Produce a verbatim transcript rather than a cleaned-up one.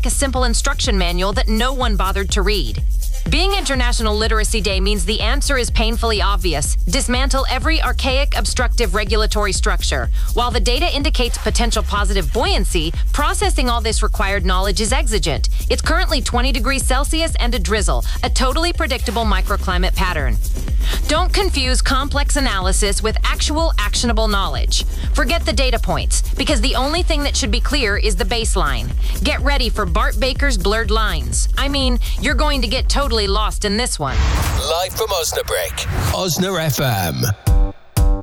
a simple instruction manual that no one bothered to read. Being International Literacy Day means the answer is painfully obvious. Dismantle every archaic, obstructive regulatory structure. While the data indicates potential positive buoyancy, processing all this required knowledge is exigent. It's currently twenty degrees Celsius and a drizzle, a totally predictable microclimate pattern. Don't confuse complex analysis with actual actionable knowledge. Forget the data points, because the only thing that should be clear is the baseline. Get ready for Bart Baker's blurred lines. I mean, you're going to get totally lost in this one. Live from Osnabrück, Osna F M.